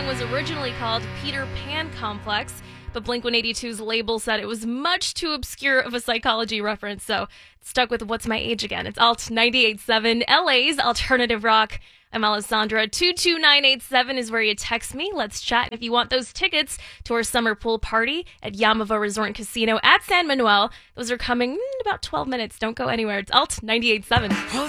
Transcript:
song was originally called Peter Pan Complex, but Blink-182's label said it was much too obscure of a psychology reference, so it stuck with What's My Age Again. It's Alt 98.7, LA's alternative rock. I'm Alessandra. 22987 is where you text me. Let's chat. If you want those tickets to our summer pool party at Yamava Resort and Casino at San Manuel, those are coming in about 12 minutes. Don't go anywhere. It's Alt 98.7.